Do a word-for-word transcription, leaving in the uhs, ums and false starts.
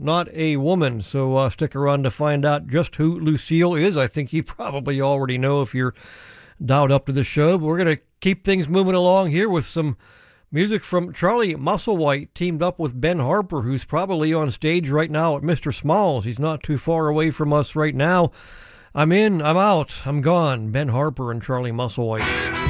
not a woman. So uh, stick around to find out just who Lucille is. I think you probably already know if you're dialed up to the show. But we're going to keep things moving along here with some music from Charlie Musselwhite, teamed up with Ben Harper, who's probably on stage right now at Mister Smalls. He's not too far away from us right now. I'm in, I'm out, I'm gone. Ben Harper and Charlie Musselwhite.